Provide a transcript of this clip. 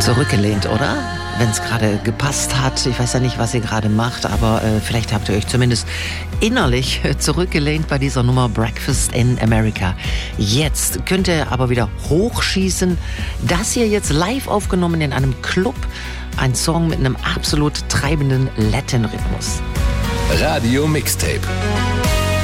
Zurückgelehnt, oder? Wenn es gerade gepasst hat. Ich weiß ja nicht, was ihr gerade macht, aber vielleicht habt ihr euch zumindest innerlich zurückgelehnt bei dieser Nummer Breakfast in America. Jetzt könnt ihr aber wieder hochschießen. Das hier jetzt live aufgenommen in einem Club. Ein Song mit einem absolut treibenden Latin-Rhythmus. Radio Mixtape.